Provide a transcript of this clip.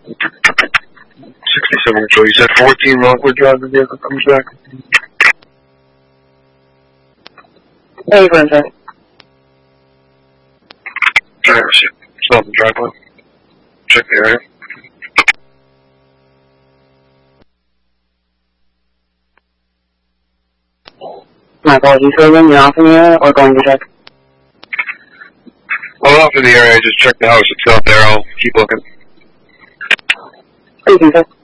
67 Joe, you said 14 Rockwood Drive, the vehicle comes back. Hey, Brenda. Driver seat. Stop the driveway. Check the area. My apologies, Logan. You're off in the area or going to check? I'm off in the area. I just checked the house. It's not there. I'll keep looking. Thank you, sir.